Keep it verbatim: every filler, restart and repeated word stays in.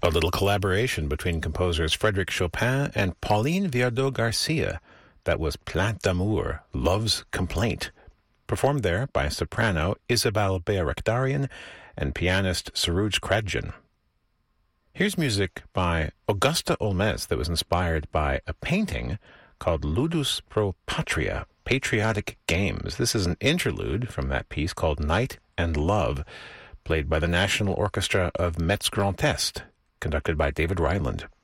A little collaboration between composers Frédéric Chopin and Pauline Viardot-Garcia. That was Plainte d'amour, Love's Complaint, performed there by soprano Isabelle Barakdarian and pianist Suruj Kradjan. Here's music by Augusta Olmez that was inspired by a painting called Ludus pro Patria, Patriotic Games. This is an interlude from that piece called Night and Love, played by the National Orchestra of Metz Grand Est, conducted by David Ryland.